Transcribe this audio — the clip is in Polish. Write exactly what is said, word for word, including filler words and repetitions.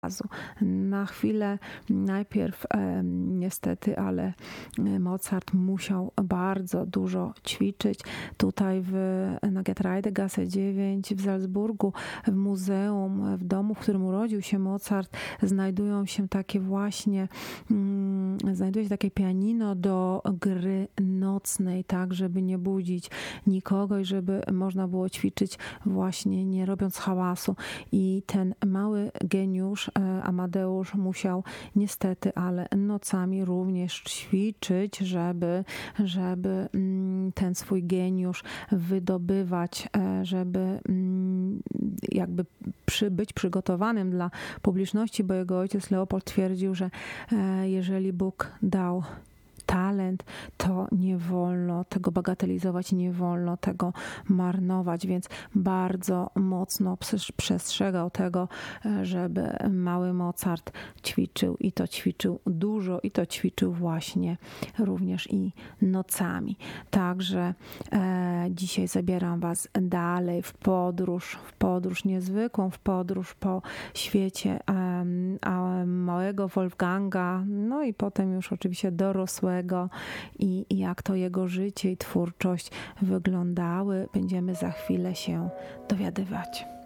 razu. Na chwilę najpierw e, niestety, ale Mozart musiał bardzo dużo ćwiczyć. Tutaj w, na Getreidegasse dziewięć w Salzburgu, w muzeum, w domu, w którym urodził się Mozart, znajdują się takie właśnie, mm, znajduje się takie pianino do gry nocnej, tak, żeby nie budzić nikogo i żeby można było ćwiczyć właśnie nie robiąc hałasu. I ten mały geniusz Amadeusz musiał niestety, ale nocami również ćwiczyć, żeby, żeby ten swój geniusz wydobywać, żeby jakby przy, być przygotowanym dla publiczności, bo jego ojciec Leopold twierdził, że jeżeli Bóg dał talent, to nie wolno tego bagatelizować, nie wolno tego marnować, więc bardzo mocno przestrzegał tego, żeby mały Mozart ćwiczył i to ćwiczył dużo i to ćwiczył właśnie również i nocami. Także e, dzisiaj zabieram Was dalej w podróż, w podróż niezwykłą, w podróż po świecie e, a małego Wolfganga, no i potem już oczywiście dorosłego i jak to jego życie i twórczość wyglądały, będziemy za chwilę się dowiadywać.